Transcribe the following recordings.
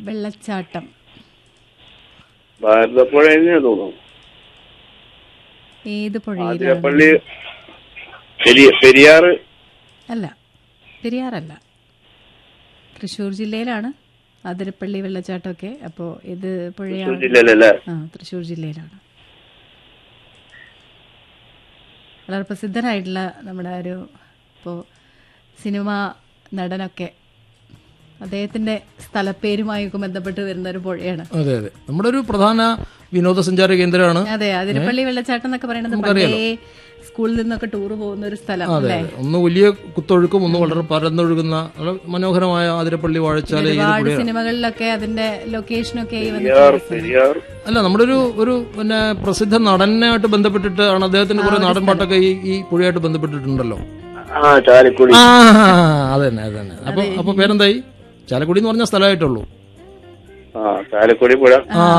വെള്ളച്ചാട്ടം. ഭാരതപ്പുഴ തന്നെയാ തോന്നുന്നു. ഏത് പുഴയിലാണ്? ആതിരപ്പള്ളി, പെരിയാറ്. അല്ല, പെരിയാറല്ല. തൃശ്ശൂർ ജില്ലയിലാണ് അതിരപ്പള്ളി വെള്ളച്ചാട്ടമൊക്കെ. അപ്പോൾ ഇത് പുഴയാണ്. ജില്ലയിലല്ലേ? തൃശ്ശൂർ ജില്ലയിലാണ്. വളരെ പ്രസിദ്ധനായിട്ടുള്ള നമ്മുടെ ഒരു ഇപ്പോൾ സിനിമാ നടനൊക്കെ അദ്ദേഹത്തിന്റെ സ്ഥലപ്പേരുമായൊക്കെ ബന്ധപ്പെട്ട് വരുന്ന ഒരു പുഴയാണ്. അതെ അതെ, നമ്മുടെ ഒരു പ്രധാന വിനോദസഞ്ചാര കേന്ദ്രമാണ്. അതെ, അതിരപ്പള്ളി വെള്ളച്ചാട്ടം എന്നൊക്കെ പറയുന്നത് പണ്ടേ സ്കൂളിൽ നിന്നൊക്കെ ടൂർ പോകുന്ന ഒരു സ്ഥലം. അതെ, ഒന്ന് വലിയ കുത്തൊഴുക്കും ഒന്ന് വളരെ പരന്നൊഴുകുന്ന മനോഹരമായ അതിരപ്പള്ളി വാഴച്ചാൽ. ഒരുപാട് സിനിമകളിലൊക്കെ അതിന്റെ ലൊക്കേഷനൊക്കെ അല്ല, നമ്മുടെ ഒരു പിന്നെ പ്രസിദ്ധ നടനായിട്ട് ബന്ധപ്പെട്ടിട്ടാണ് അദ്ദേഹത്തിന്റെ കുറെ നാടൻ പാട്ടൊക്കെ ഈ പുഴയായിട്ട് ബന്ധപ്പെട്ടിട്ടുണ്ടല്ലോ. അതെ തന്നെ. അപ്പൊ പേരെന്തായി? ചാലക്കുടി എന്ന് പറഞ്ഞ സ്ഥലമായിട്ടുള്ളൂ. ചാലക്കുടി പുഴ.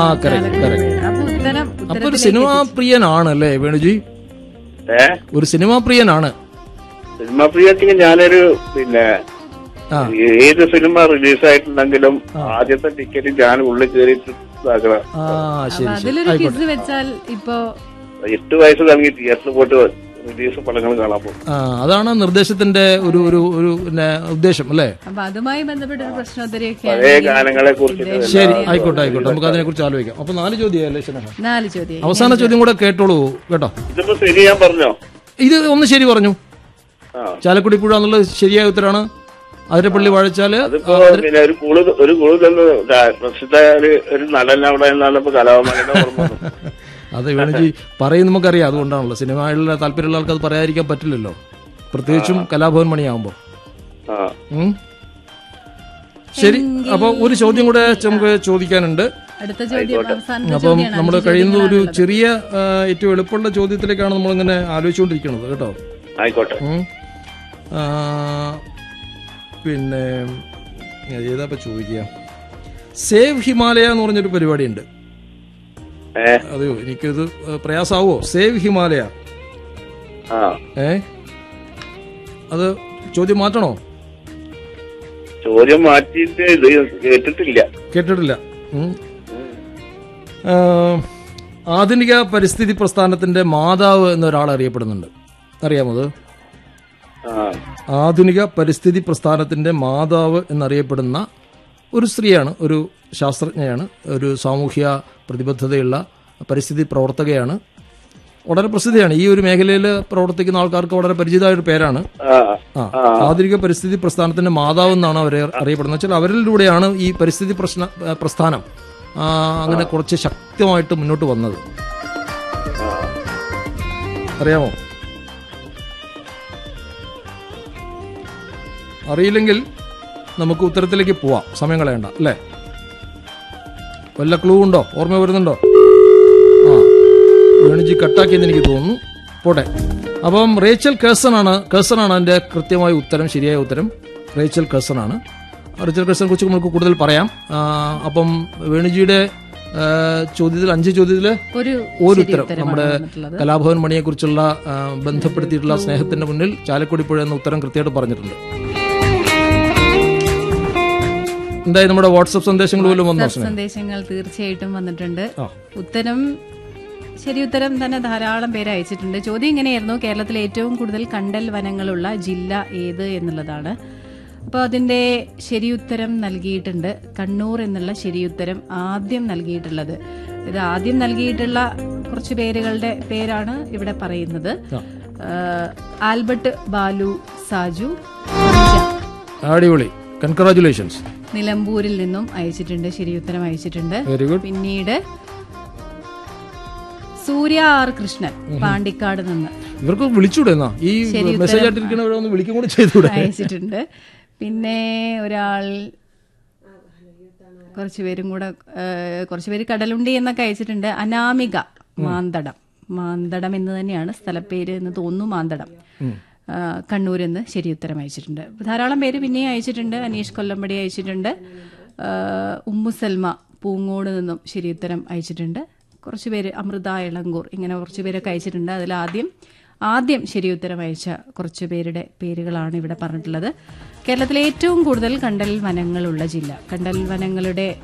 അപ്പൊ ഒരു സിനിമാ പ്രിയനാണ് അല്ലേ വേണുജി? ഒരു സിനിമാ പ്രിയനാണ്. സിനിമാ പ്രിയ ഞാനൊരു പിന്നെ ഏത് സിനിമ റിലീസായിട്ടുണ്ടെങ്കിലും ആദ്യത്തെ ടിക്കറ്റ് ഞാൻ ഉള്ളിൽ കയറിയിട്ട് വെച്ചാൽ ഇപ്പൊ 8 വയസ്സ് തുടങ്ങി തിയേറ്ററിൽ പോയിട്ട് റിലീസ് പടങ്ങൾ കാണാൻ പോകും. അതാണ് നിർദ്ദേശത്തിന്റെ ഒരു ഉദ്ദേശം അല്ലേ? അപ്പൊ അതുമായി ബന്ധപ്പെട്ട പ്രശ്നോത്തരയൊക്കെ പഴയ ഗാനങ്ങളെ കുറിച്ച്. ശരി, ആയിക്കോട്ടെ, നമുക്ക് അതിനെ കുറിച്ച് ആലോചിക്കാം. അപ്പൊ 4 ചോദ്യമല്ലേ? 4 ചോദ്യം. അവസാന ചോദ്യം കൂടെ കേട്ടോളൂ കേട്ടോ. ഇതിപ്പോ ശരി ഞാൻ പറഞ്ഞോ? ഇത് ഒന്ന് ശരി പറഞ്ഞു. ചാലക്കുടി പുഴ എന്നുള്ളത് ശരിയായ ഉത്തരാണ്. അതിരപ്പള്ളി വാഴച്ചാല്. പിന്നെ ഒരു കൂടുതൽ പ്രസിദ്ധ ഒരു നടൻ അവിടെ നിന്നാണ് ഇപ്പൊ കലാഭവൻ. അത് വേണുജി പറയും, നമുക്കറിയാം. അതുകൊണ്ടാണല്ലോ സിനിമയിലുള്ള താല്പര്യമുള്ള ആൾക്ക് അത് പറയാതിരിക്കാൻ പറ്റില്ലല്ലോ, പ്രത്യേകിച്ചും കലാഭവൻ മണിയാവുമ്പോ. ശരി, അപ്പൊ ഒരു ചോദ്യം കൂടെ നമുക്ക് ചോദിക്കാനുണ്ട്. അപ്പം നമ്മൾ കഴിയുന്ന ഒരു ചെറിയ ഏറ്റവും എളുപ്പമുള്ള ചോദ്യത്തിലേക്കാണ് നമ്മളിങ്ങനെ ആലോചിച്ചുകൊണ്ടിരിക്കുന്നത് കേട്ടോ. ആയിക്കോട്ടെ. പിന്നെ ഏതാ ചോദിക്കുക? സേവ് ഹിമാലയ എന്ന് പറഞ്ഞൊരു പരിപാടിയുണ്ട്. അതെയോ, എനിക്കത് പ്രയാസാവോ? സേവ് ഹിമാലയ. അത് ചോദ്യം മാറ്റണോ? ചോദ്യം മാറ്റിയിട്ട് കേട്ടിട്ടില്ല. ആധുനിക പരിസ്ഥിതി പ്രസ്ഥാനത്തിന്റെ മാതാവ് എന്നൊരാൾ അറിയപ്പെടുന്നുണ്ട്, അറിയാമോ? ആധുനിക പരിസ്ഥിതി പ്രസ്ഥാനത്തിന്റെ മാതാവ് എന്നറിയപ്പെടുന്ന ഒരു സ്ത്രീയാണ്, ഒരു ശാസ്ത്രജ്ഞയാണ്, ഒരു സാമൂഹ്യ പ്രതിബദ്ധതയുള്ള പരിസ്ഥിതി പ്രവർത്തകയാണ്. വളരെ പ്രസിദ്ധയാണ്. ഈ ഒരു മേഖലയിൽ പ്രവർത്തിക്കുന്ന ആൾക്കാർക്ക് വളരെ പരിചിതമായ ഒരു പേരാണ്. ആധുനിക പരിസ്ഥിതി പ്രസ്ഥാനത്തിന്റെ മാതാവ് എന്നാണ് അവരെ അറിയപ്പെടുന്നത്. വെച്ചാൽ അവരിലൂടെയാണ് ഈ പരിസ്ഥിതി പ്രസ്ഥാനം അങ്ങനെ കുറച്ച് ശക്തമായിട്ട് മുന്നോട്ട് വന്നത്. അറിയാമോ? അറിയില്ലെങ്കിൽ നമുക്ക് ഉത്തരത്തിലേക്ക് പോവാം, സമയം കളയണ്ട അല്ലേ? വല്ല ക്ലൂ ഉണ്ടോ? ഓർമ്മ വരുന്നുണ്ടോ? വേണുജി കട്ടാക്കിയെന്ന് എനിക്ക് തോന്നുന്നു. പോട്ടെ. അപ്പം റേച്ചൽ കേഴ്സൺ ആണ് അതിന്റെ കൃത്യമായ ഉത്തരം, ശരിയായ ഉത്തരം റേച്ചൽ കേഴ്സൺ ആണ്. റേച്ചൽ കേഴ്സനെ കുറിച്ച് നമുക്ക് കൂടുതൽ പറയാം. അപ്പം വേണുജിയുടെ ചോദ്യത്തിൽ 5 ചോദ്യത്തില് ഒരു ഉത്തരം നമ്മുടെ കലാഭവൻ മണിയെ കുറിച്ചുള്ള ബന്ധപ്പെടുത്തിയിട്ടുള്ള സ്നേഹത്തിന്റെ മുന്നിൽ ചാലക്കുടി പുഴ എന്ന ഉത്തരം കൃത്യമായിട്ട് പറഞ്ഞിട്ടുണ്ട്. എന്തായാലും നമ്മുടെ വാട്സ്ആപ്പ് സന്ദേശങ്ങൾ പോലും വന്നു. സന്ദേശങ്ങൾ തീർച്ചയായിട്ടും വന്നിട്ടുണ്ട്. ശരി ഉത്തരം തന്നെ ധാരാളം പേര് അയച്ചിട്ടുണ്ട്. ചോദ്യം ഇങ്ങനെയായിരുന്നു: കേരളത്തിലെ ഏറ്റവും കൂടുതൽ കണ്ടൽ വനങ്ങളുള്ള ജില്ല ഏത് എന്നുള്ളതാണ്. അപ്പോൾ അതിന്റെ ശരിയുത്തരം നൽകിയിട്ടുണ്ട്. കണ്ണൂർ എന്നുള്ള ശരിയുത്തരം ആദ്യം നൽകിയിട്ടുള്ളത്. ഇത് ആദ്യം നൽകിയിട്ടുള്ള കുറച്ച് പേരുകളുടെ പേരാണ് ഇവിടെ പറയുന്നത്. ആൽബർട്ട്, ബാലു, സാജു. അടിപൊളി, കൺഗ്രാറ്റുലേഷൻസ്. നിലമ്പൂരിൽ നിന്നും അയച്ചിട്ടുണ്ട്, ശരിയുത്തരം അയച്ചിട്ടുണ്ട്. പിന്നീട് സൂര്യ ആർ കൃഷ്ണൻ പാണ്ടിക്കാട് നിന്ന് ഇവർക്ക് വിളിച്ചൂടെ ഈ മെസ്സേജ് വിളിക്കും കൂടി ചെയ്തൂടെ അയച്ചിട്ടുണ്ട്. പിന്നെ ഒരാൾ കുറച്ചുപേര് കടലുണ്ടി എന്നൊക്കെ അയച്ചിട്ടുണ്ട്. അനാമിക മാന്തടം എന്ന് തന്നെയാണ് സ്ഥലപ്പേര് എന്ന് തോന്നുന്നു. മാന്തടം കണ്ണൂരിൽ നിന്ന് ശരിയുത്തരം അയച്ചിട്ടുണ്ട്. ധാരാളം പേര് പിന്നെയും അയച്ചിട്ടുണ്ട്. അനീഷ് കൊല്ലമ്പടി അയച്ചിട്ടുണ്ട്. ഉമ്മു സൽമ പൂങ്ങോട് നിന്നും ശരിയുത്തരം അയച്ചിട്ടുണ്ട്. കുറച്ചുപേര് അമൃത ഇളങ്കൂർ, ഇങ്ങനെ കുറച്ചുപേരൊക്കെ അയച്ചിട്ടുണ്ട്. അതിൽ ആദ്യം ശരിയുത്തരം അയച്ച കുറച്ചു പേരുടെ പേരുകളാണ് ഇവിടെ പറഞ്ഞിട്ടുള്ളത്. കേരളത്തിലെ ഏറ്റവും കൂടുതൽ കണ്ടൽ വനങ്ങളുള്ള ജില്ല, കണ്ടൽ വനങ്ങളുടെ